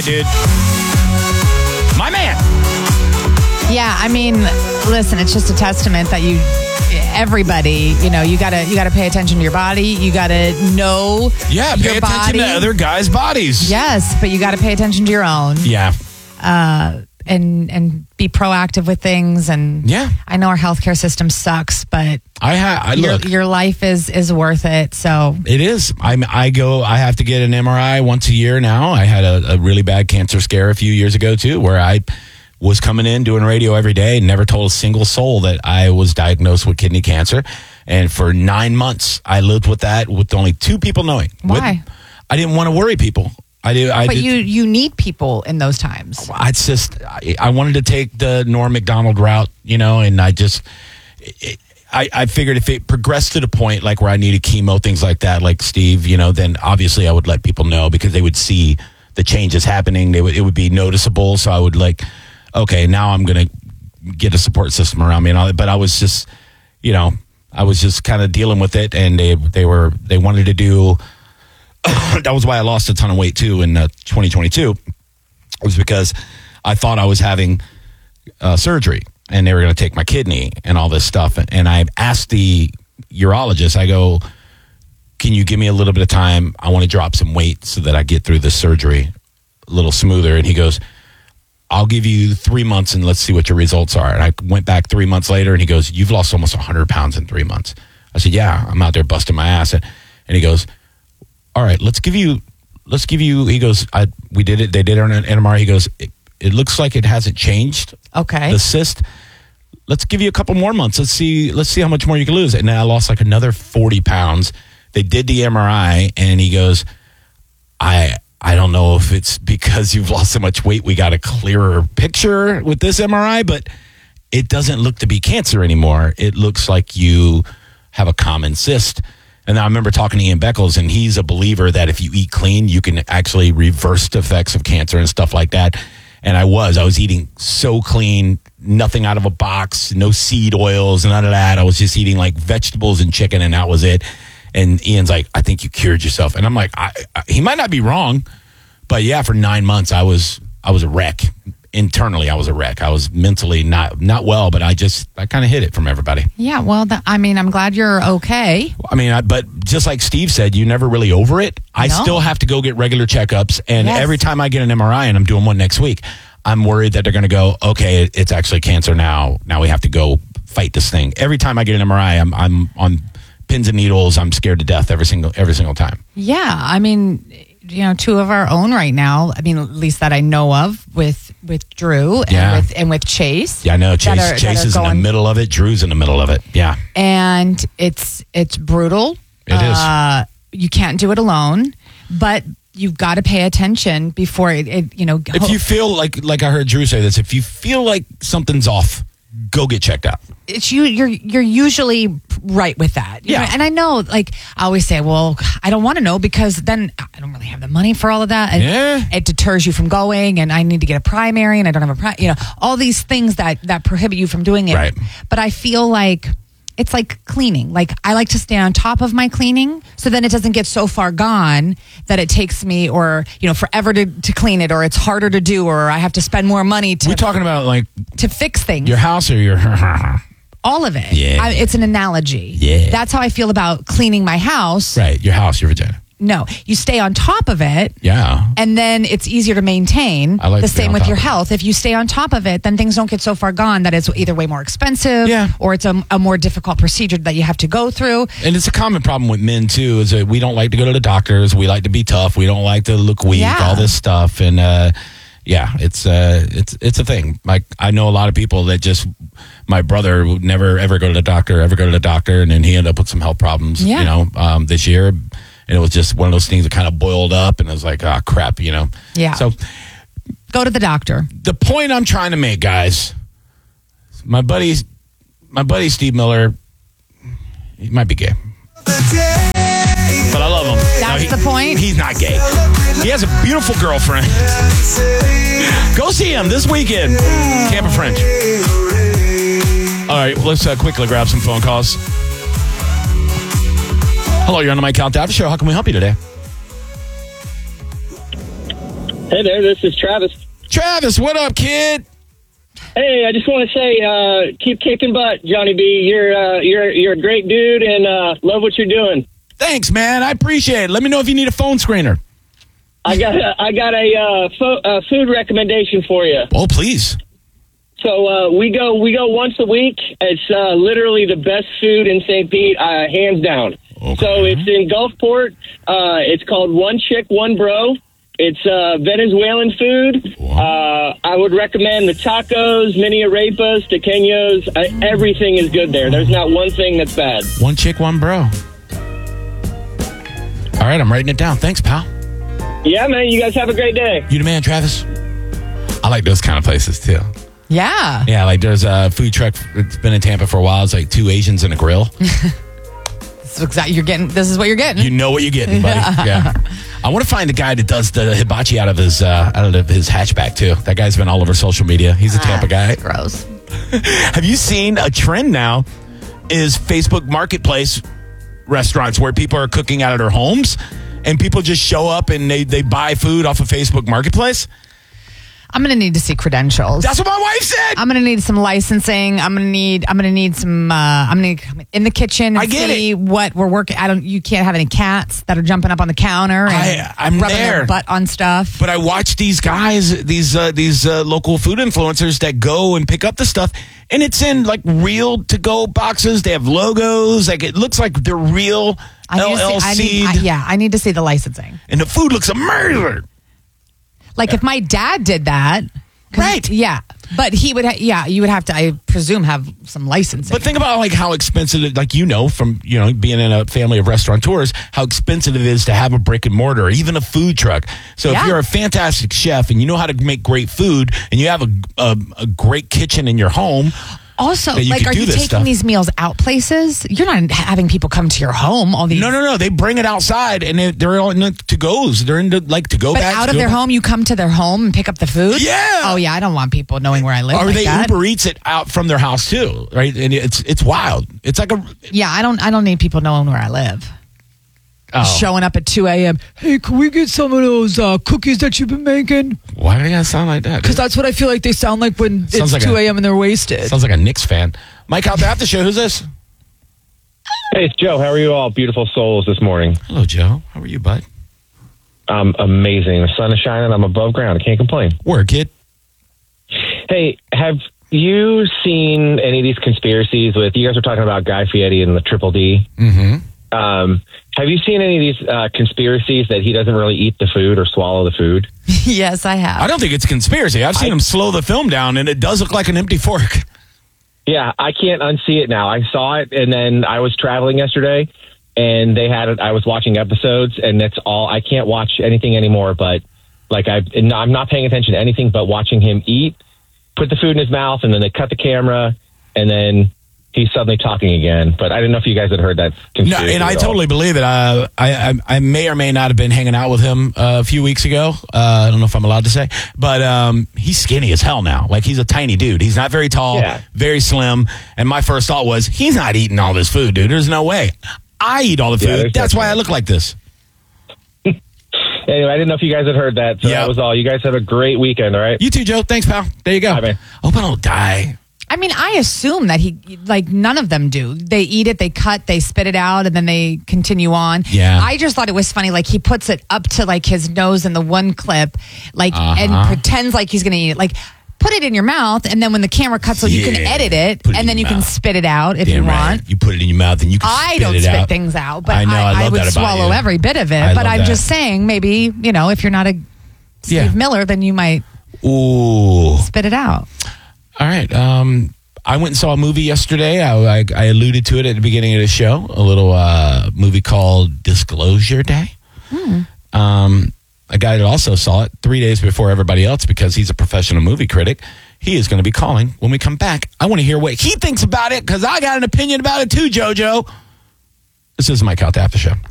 dude. My man. Yeah, I mean, listen, it's just a testament that everybody, you gotta pay attention to your body. You gotta know Yeah, pay your attention body. to other guys' bodies. Yes, but you gotta pay attention to your own. Yeah. And be proactive with things. And Yeah. I know our healthcare system sucks, but Look. your life is worth it. So It is. I have to get an MRI once a year now. I had a really bad cancer scare a few years ago too, where I was coming in doing radio every day and never told a single soul that I was diagnosed with kidney cancer. And for 9 months, I lived with that with only 2 people knowing. Why? I didn't want to worry people. But you need people in those times. I wanted to take the Norm Macdonald route, and I figured if it progressed to the point like where I needed chemo, things like that, like Steve, then obviously I would let people know because they would see the changes happening. It would be noticeable. So I would okay, now I'm going to get a support system around me and all that. But I was just, I was just kind of dealing with it, and they wanted to do. That was why I lost a ton of weight too in 2022. It was because I thought I was having surgery and they were going to take my kidney and all this stuff. And I asked the urologist, I go, can you give me a little bit of time? I want to drop some weight so that I get through this surgery a little smoother. And he goes, I'll give you 3 months and let's see what your results are. And I went back 3 months later and he goes, you've lost almost 100 pounds in 3 months. I said, yeah, I'm out there busting my ass. And he goes, all right, let's give you, he goes, we did it. They did it on an NMR. He goes, it looks like it hasn't changed. Okay. The cyst. Let's give you a couple more months. Let's see how much more you can lose. And then I lost like another 40 pounds. They did the MRI and he goes, I don't know if it's because you've lost so much weight. We got a clearer picture with this MRI, but it doesn't look to be cancer anymore. It looks like you have a common cyst. And I remember talking to Ian Beckles, and he's a believer that if you eat clean, you can actually reverse the effects of cancer and stuff like that. And I was eating so clean, nothing out of a box, no seed oils, none of that. I was just eating like vegetables and chicken, and that was it. And Ian's like, I think you cured yourself. And I'm like, he might not be wrong, but yeah, for 9 months, I was a wreck. Internally, I was a wreck. I was mentally not well, but I kind of hid it from everybody. Yeah, well, I'm glad you're okay. But just like Steve said, you never really over it. I still have to go get regular checkups, and every time I get an MRI, and I'm doing one next week, I'm worried that they're going to go, okay, it's actually cancer now. Now we have to go fight this thing. Every time I get an MRI, I'm on pins and needles. I'm scared to death every single time. Yeah, 2 of our own right now. At least that I know of with Drew and with Chase. Yeah, I know Chase is in the middle of it. Drew's in the middle of it. Yeah, and it's brutal. It is. You can't do it alone, but you've got to pay attention before it. If you feel like I heard Drew say this, if you feel like something's off, go get checked out. You're usually right with that. Yeah. And I know, I always say, well, I don't want to know because then I don't really have the money for all of that. And it deters you from going, and I need to get a primary and I don't have all these things that prohibit you from doing it. Right. But I feel like it's like cleaning. I like to stay on top of my cleaning so then it doesn't get so far gone that it takes me forever to clean it, or it's harder to do, or I have to spend more money We're talking about to fix things. Your house or your all of it. Yeah. It's an analogy. Yeah. That's how I feel about cleaning my house. Right. Your house, your vagina. No, you stay on top of it. Yeah. And then it's easier to maintain. I like the to be same on with top your of it. health. If you stay on top of it, then things don't get so far gone that it's either way more expensive, or it's a more difficult procedure that you have to go through. And it's a common problem with men too, is that we don't like to go to the doctors. We like to be tough. We don't like to look weak. Yeah. All this stuff, and it's a thing. Like, I know a lot of people that just. My brother would never ever go to the doctor, and then he ended up with some health problems. Yeah. This year, and it was just one of those things that kind of boiled up, and it was like, oh crap, Yeah. So go to the doctor. The point I'm trying to make, guys, my buddy Steve Miller, he might be gay, but I love him. That's the point. He's not gay. He has a beautiful girlfriend. Go see him this weekend, Camp of French. All right, let's quickly grab some phone calls. Hello, you're on the Mike Count After Show. How can we help you today? Hey there, this is Travis. Travis, what up, kid? Hey, I just want to say, keep kicking butt, Johnny B. You're a great dude, and love what you're doing. Thanks, man. I appreciate it. Let me know if you need a phone screener. I got a food recommendation for you. Oh, please. So we go once a week. It's literally the best food in St. Pete, hands down. Okay. So it's in Gulfport. It's called One Chick, One Bro. It's Venezuelan food. I would recommend the tacos, mini arepas, tequeños. Everything is good there. There's not one thing that's bad. One chick, one bro. All right, I'm writing it down. Thanks, pal. Yeah, man. You guys have a great day. You the man, Travis. I like those kind of places, too. Yeah. Yeah, like there's a food truck. It's been in Tampa for a while. It's like 2 Asians and a grill. This is what you're getting. You know what you're getting, buddy. Yeah. I want to find a guy that does the hibachi out of his hatchback, too. That guy's been all over social media. He's a Tampa guy. Gross. Have you seen a trend now is Facebook Marketplace restaurants where people are cooking out of their homes and people just show up and they buy food off of Facebook Marketplace? I'm going to need to see credentials. That's what my wife said. I'm going to need some licensing. I'm going to need some, I'm going to come in the kitchen and see what we're working. You can't have any cats that are jumping up on the counter and I'm rubbing there. their butt on stuff. But I watch these guys, these local food influencers that go and pick up the stuff, and it's in like real to-go boxes. They have logos. Like it looks like they're real LLC. I need to see the licensing. And the food looks amazing. Like if my dad did that. Right. Yeah. But he would, you would have to, I presume, have some licensing. But think about like how expensive, like from being in a family of restaurateurs, how expensive it is to have a brick and mortar or even a food truck. So if you're a fantastic chef and you know how to make great food and you have a great kitchen in your home. Also, like, are you taking these meals out places? You're not having people come to your home. All these. No. They bring it outside, and they're all in the to-goes. They're in the to-go bags. But out of their home, you come to their home and pick up the food? Yeah. Oh, yeah. I don't want people knowing where I live. Or they Uber Eats it out from their house, too, right? And it's wild. It's like a... Yeah, I don't need people knowing where I live. Showing up at 2 a.m. Hey, can we get some of those cookies that you've been making? Why do they gotta sound like that? Because that's what I feel like they sound like when it's 2 a.m. and they're wasted. Sounds like a Knicks fan. Mike out there after show. Who's this? Hey, it's Joe. How are you all, beautiful souls, this morning? Hello, Joe. How are you, bud? I'm amazing. The sun is shining. I'm above ground. I can't complain. Word, kid. Hey, have you seen any of these conspiracies with, you guys were talking about Guy Fieri and the Triple D? Mm-hmm. Have you seen any of these conspiracies that he doesn't really eat the food or swallow the food? Yes, I have. I don't think it's a conspiracy. I've seen him slow the film down, and it does look like an empty fork. Yeah, I can't unsee it now. I saw it, and then I was traveling yesterday, and they had it. I was watching episodes, and that's all. I can't watch anything anymore, but like I'm not paying attention to anything but watching him eat, put the food in his mouth, and then they cut the camera, and then he's suddenly talking again. But I didn't know if you guys had heard that conspiracy. No, and I totally believe it. I may or may not have been hanging out with him a few weeks ago. I don't know if I'm allowed to say, but he's skinny as hell now. Like, he's a tiny dude. He's not very tall, very slim. And my first thought was, he's not eating all this food, dude. There's no way. I eat all the food. That's why I look like this. Anyway, I didn't know if you guys had heard that. So that was all. You guys have a great weekend, all right? You too, Joe. Thanks, pal. There you go. Bye, man. Hope I don't die. I mean, I assume that none of them do. They eat it, they cut, they spit it out, and then they continue on. Yeah. I just thought it was funny. Like, he puts it up to like his nose in the one clip, like, and pretends like he's going to eat it. Like, put it in your mouth, and then when the camera cuts, so you can edit it, and then you can spit it out if you want. You put it in your mouth, and you can I spit don't it spit out. things out, but I know, I love would that about swallow you. every bit of it. But I'm just saying, maybe, if you're not a Steve Miller, then you might spit it out. All right. I went and saw a movie yesterday. I alluded to it at the beginning of the show. A little movie called Disclosure Day. A guy that also saw it 3 days before everybody else because he's a professional movie critic. He is going to be calling when we come back. I want to hear what he thinks about it because I got an opinion about it too, JoJo. This is Mike Out the After Show.